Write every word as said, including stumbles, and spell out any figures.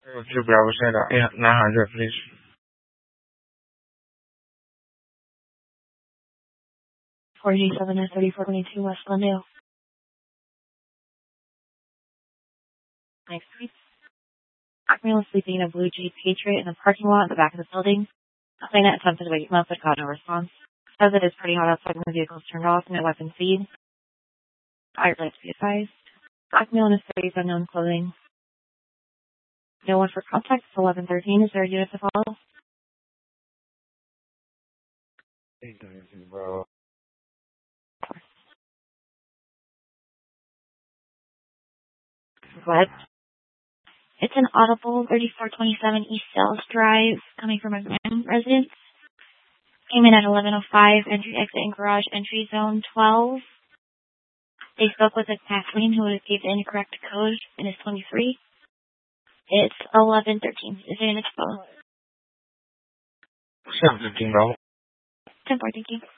two Bravo Center, yeah, nine hundred, please. four G seven S thirty-four twenty-two West Glendale. Thanks, please. Admiral is sleeping in a blue Jeep Patriot in the parking lot in the back of the building. A planet attempted to wake him up but got no response. Says it is pretty hot outside when the vehicle is turned off and at weapon speed. I would like to be advised. Admiral in his thirties, unknown clothing. No one for contact. It's eleven thirteen. Is there a unit to follow? eight thirty, bro. What? It's an Audible thirty-four twenty-seven East Sales Drive coming from a Grand residence. Came in at eleven oh five, entry, exit, and garage entry zone twelve. They spoke with a Kathleen who gave the incorrect code and is twenty-three. It's eleven thirteen. Is there a unit to follow? seven fifteen, bro. ten four, thank you.